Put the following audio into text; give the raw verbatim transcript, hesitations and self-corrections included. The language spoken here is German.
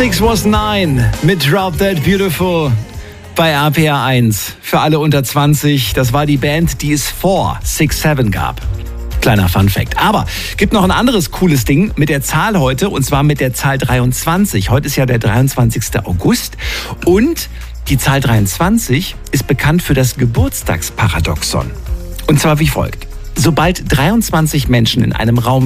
Six Was Nine mit Drop That Beautiful bei R P R eins. Für alle unter zwanzig, das war die Band, die es vor Six Seven gab. Kleiner Funfact. Aber gibt noch ein anderes cooles Ding mit der Zahl heute, und zwar mit der Zahl dreiundzwanzig. Heute ist ja der dreiundzwanzigster August und die Zahl dreiundzwanzig ist bekannt für das Geburtstagsparadoxon. Und zwar wie folgt. Sobald dreiundzwanzig Menschen in einem Raum